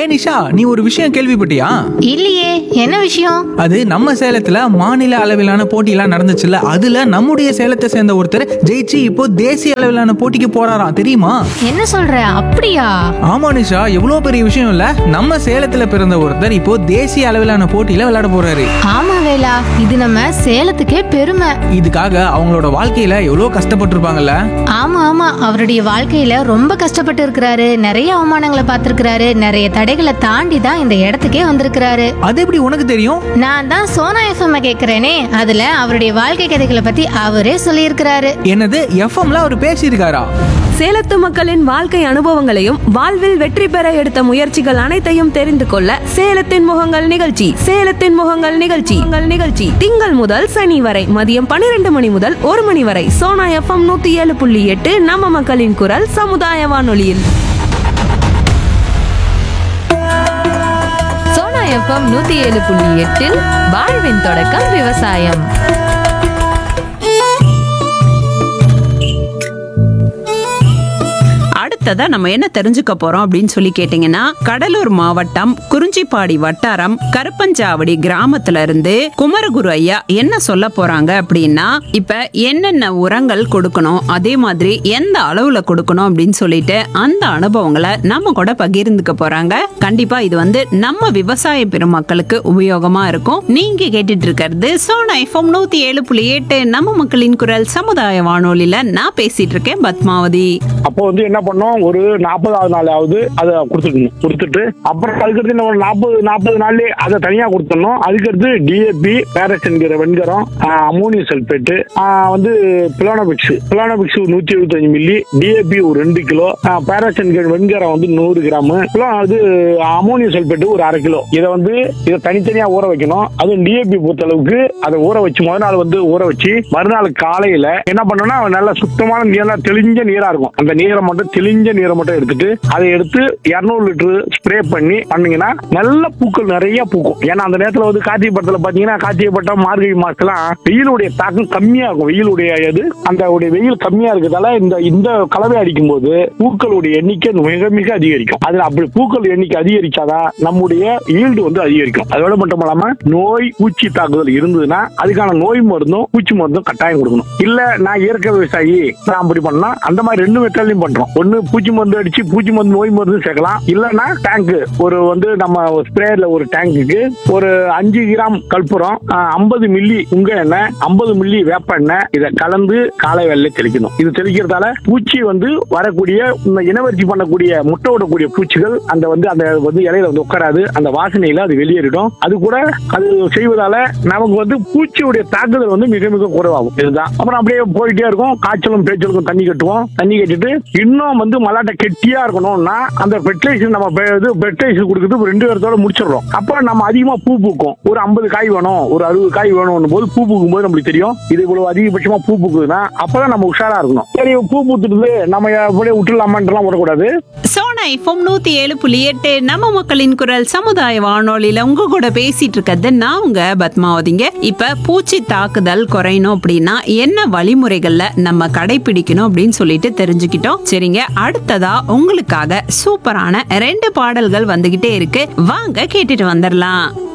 நிஷா, நீ ஒரு விஷயம் கேள்விப்பட்டியா? இல்லையே, என்ன விஷயம்? அது நம்ம சேலத்துல மாநில அளவிலான போட்டியெல்லாம் நடந்துச்சுல்ல, அதுல நம்முடைய சேலத்தை சேர்ந்த ஒருத்தர் ஜெயிச்சு இப்போ தேசிய அளவிலான போட்டிக்கு போறாராம், தெரியுமா? என்ன சொல்ற? அப்படியா? ஆமா நிஷா, எவ்வளவு பெரிய விஷயம் இல்ல. நம்ம சேலத்துல பிறந்த ஒருத்தர் இப்போ தேசிய அளவிலான போட்டியில விளையாட போறாரு. ஆமா வேலா, இது நம்ம சேலத்துக்கே பெருமை. இதுக்காக அவங்களோட வாழ்க்கையில எவ்வளவு கஷ்டப்பட்டிருப்பாங்கல்ல. ஆமா ஆமா, அவருடைய வாழ்க்கையில ரொம்ப கஷ்டப்பட்டு இருக்கிறாரு. நிறைய அவமானங்களை பார்த்திருக்கிறாரு. நிறைய தடைகளை தாண்டி தான் இந்த இடத்துக்கே வந்திருக்கிறாரு. அது எப்படி உனக்கு தெரியும்? நான் தான் சோனா எஃப்எம் கேக்குறேனே, அதுல அவருடைய வாழ்க்கை கதைகளை பத்தி அவரே சொல்லியிருக்கிறாரு. என்னது, எஃப்எம்ல அவர் பேசியிருக்காரா? சேலத்து மக்களின் வாழ்க்கை அனுபவங்களையும் வாழ்வில் வெற்றி பெற எடுத்த முயற்சிகள் அனைத்தையும் தெரிந்து கொள்ள சேலத்தின் முகங்கள் நிகழ்ச்சி திங்கள் முதல் சனி வரை மதியம் 12 மணி முதல் 1 மணி வரை சோனா எஃப்எம் 107.8 நம்ம மக்களின் குரல் சமுதாய வானொலியில். சோனா எஃப்எம் 107.8 வாழ்வின் தொடக்கம் விவசாயம். அடுத்ததா நம்ம என்ன தெரிஞ்சுக்க போறோம் அப்படின்னு சொல்லி கேட்டீங்கன்னா, கடலூர் மாவட்டம் குறிஞ்சிப்பாடி வட்டாரம் கருப்பஞ்சாவடி கிராமத்துல இருந்து குமரகுரு ஐயா என்ன சொல்ல போறாங்க அப்படின்னா, இப்ப என்னென்ன உரங்கள் கொடுக்கணும், அதே மாதிரி எந்த அளவுல கொடுக்கணும் அப்படின்னு சொல்லிட்டு அந்த அனுபவங்களை நம்ம கூட பகிர்ந்துக்க போறாங்க. கண்டிப்பா இது நம்ம விவசாய பெருமக்களுக்கு உபயோகமா இருக்கும். நீங்க கேட்டுட்டு இருக்கிறது சோனா எஃப்எம் 107.8 நம்ம மக்களின் குரல் சமுதாய வானொலியில நான் பேசிட்டு இருக்கேன் பத்மாவதி. அப்போ என்ன பண்ணோம், ஒரு 40வது நாளாவது அதை கொடுத்துட்டு அப்புறம் அதுக்கடுத்து என்ன 40 நாள்லயே அதை தனியா கொடுத்துடணும். அதுக்கடுத்து டிஏபி, பேரஸ் என்கிற வெண்கரம், ammonium sulphate, Planofix 175 milli, DAP ஒரு 2 கிலோ, பேரஸ் என்கிற வெண்கரம் 100 கிராம், அமோனியம் சல்பேட்டு ஒரு 1/2 கிலோ. இதை தனித்தனியா ஊற வைக்கணும். அதுவும் டிஏபி பொறுத்த அளவுக்கு அதை ஊற வச்சு முதல் நாள் ஊற வச்சு மறுநாள் காலையில என்ன பண்ணோம்னா, நல்ல சுத்தமான நீரா தெளிஞ்ச நீரா இருக்கும். அந்த நீரை மட்டும் தெளிஞ்ச நீரை மட்டும் எடுத்துட்டு அதை எடுத்து 200 லிட்டர் ஸ்ப்ரே பண்ணீங்கன்னா நல்ல பூக்கள் நிறைய பூக்கும். ஏன்னா அந்த நேரத்துல கார்த்திகை பட்டத்துல பாத்தீங்கன்னா, கார்த்திகை பட்டம் மார்கழி மாசத்துலாம் வெயிலுடைய தாக்கம் கம்மியா இருக்கும். அந்த வெயில் கம்மியா இருக்கிறதால இந்த கலவை அடிக்கும் போது பூக்களுடைய எண்ணிக்கை மிக மிக அதிகரிக்கும். அதுல அப்படி பூக்கள் எண்ணிக்கை அதிகரிச்சாதான் நம்முடைய ஈல்டு அதிகரிக்கும். அதோட மட்டும் இல்லாம நோய் பூச்சி தாக்குதல் இருந்ததுன்னா அதுக்கான நோய் மருந்தும் பூச்சி மருந்தும் கட்டாயம் கொடுக்கணும். இல்ல நான் இயற்கை விவசாயி, நான் அப்படி பண்ணா அந்த மாதிரி 2 மெத்தட்லயும் பண்றோம். ஒண்ணு பூச்சி மருந்து அடிச்சு பூச்சி மருந்து நோய் மருந்து சேர்க்கலாம். இல்லன்னா டேங்க் நம்ம ஸ்ப்ரேயர்ல ஒரு டேங்குக்கு ஒரு 5 கிராம் கற்பூரம், 50 மில்லி உங்க எண்ணெய், 50 மில்லி வேப்ப எண்ணெய் இதை கலந்து காலை வேலையில தெளிக்கணும். இது தெளிக்கிறதால பூச்சி வரக்கூடிய இனவர்த்தி பண்ணக்கூடிய முட்டை விடக்கூடிய பூச்சிகள் அந்த இலையில உட்காராது. அந்த வாசனையில அது வெளியேறிடும். அது கூட அது செய்வதால நமக்கு பூச்சியுடைய தாக்குதல் மிக மிக குறைவாகும். இதுதான். அப்புறம் அப்படியே போயிட்டே இருக்கும். காய்ச்சலும் பேச்சலுக்கும் தண்ணி கட்டிட்டு இன்னும் மல்லாட்டை கெட்டியா இருக்கணும்னா அந்த ஃபெர்டிலைசர் நம்ம ஃபெர்டிலைசர் கொடுக்குறது 2 வாரத்தோட முடிச்சிடறோம். அப்புறம் நம்ம அதிகமா பூ பூக்கும். ஒரு 50 காய் வேணும், ஒரு 60 காய் வேணும் போது பூ பூக்கும் போது நம்மளுக்கு தெரியும் இது இவ்வளவு அதிகபட்சமா பூ பூக்குதுன்னா அப்பதான் நம்ம உஷாரா இருக்கணும். சரி, பூ பூத்துட்டு நம்ம அப்படியே விட்டுலாமான்லாம் விடக்கூடாது. சோனா எஃப்எம் 107.8 நம்ம மக்களின் குரல் சமுதாய வானொலியில உங்க கூட பேசிட்டு இருக்கிறது நான் உங்க பத்மாவதிங்க. இப்ப பூச்சி தாக்குதல் குறையணும் அப்படின்னா என்ன வழிமுறைகள்ல நம்ம கடைபிடிக்கணும் அப்படின்னு சொல்லிட்டு தெரிஞ்சுக்கிட்டோம். சரிங்க, அடுத்ததா உங்களுக்காக சூப்பரான 2 பாடல்கள் வந்துகிட்டே இருக்கு. வாங்க கேட்டுட்டு வந்துடலாம்.